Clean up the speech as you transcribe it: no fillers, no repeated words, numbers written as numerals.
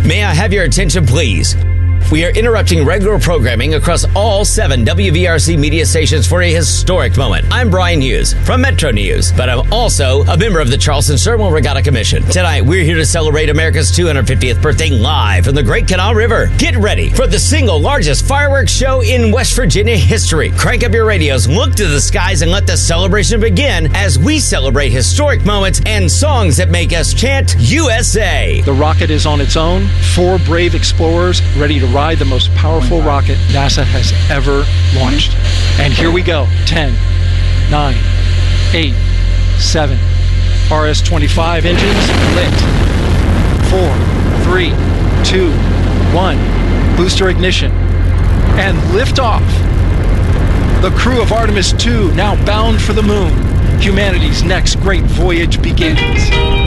May I have your attention, please? We are interrupting regular programming across all 7 WVRC media stations for a historic moment. I'm Brian Hughes from Metro News, but I'm also a member of the Charleston Sermon Regatta Commission. Tonight, we're here to celebrate America's 250th birthday live from the Great Kanawha River. Get ready for the single largest fireworks show in West Virginia history. Crank up your radios, look to the skies, and let the celebration begin as we celebrate historic moments and songs that make us chant USA. The rocket is on its own. 4 brave explorers ready to ride the most powerful rocket NASA has ever launched. And here we go. 10, 9, 8, 7. RS-25 engines lit. 4, 3, 2, 1. Booster ignition. And liftoff. The crew of Artemis II now bound for the moon. Humanity's next great voyage begins.